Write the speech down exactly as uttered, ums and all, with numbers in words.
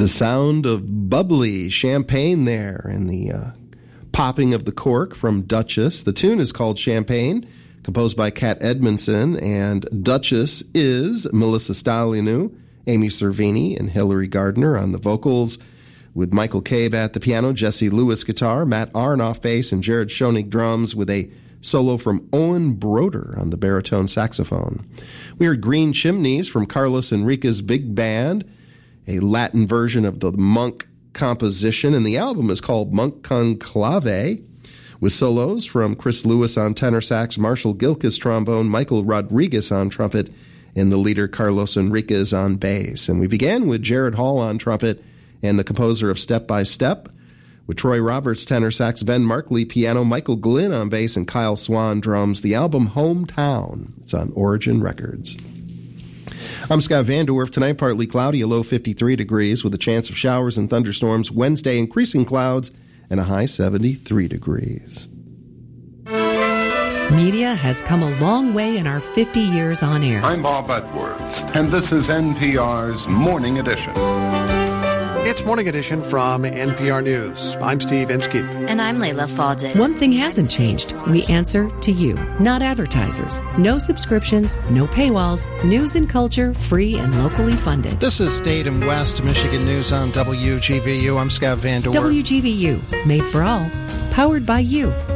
The sound of bubbly champagne there and the uh, popping of the cork from Duchess. The tune is called Champagne, composed by Kat Edmondson, and Duchess is Melissa Stalinu, Amy Cervini, and Hilary Gardner on the vocals, with Michael Cabe at the piano, Jesse Lewis guitar, Matt Arnoff bass, and Jared Schoenig drums, with a solo from Owen Broder on the baritone saxophone. We heard Green Chimneys from Carlos Enriquez Big Band, a Latin version of the Monk composition, and the album is called Monk Conclave, with solos from Chris Lewis on tenor sax, Marshall Gilkis trombone, Michael Rodriguez on trumpet, and the leader Carlos Enriquez on bass. And we began with Jared Hall on trumpet and the composer of Step by Step, with Troy Roberts tenor sax, Ben Markley piano, Michael Glynn on bass, and Kyle Swan drums. The album Hometown. It's on Origin Records. I'm Scott Vandorf. Tonight, partly cloudy, a low fifty-three degrees, with a chance of showers and thunderstorms. Wednesday, increasing clouds and a high seventy-three degrees. Media has come a long way in our fifty years on air. I'm Bob Edwards, and this is N P R's Morning Edition. It's Morning Edition from N P R News. I'm Steve Inskeep. And I'm Layla Fawcett. One thing hasn't changed. We answer to you, not advertisers. No subscriptions, no paywalls. News and culture, free and locally funded. This is State and West Michigan News on W G V U. I'm Scott Van Dorn. W G V U, made for all, powered by you.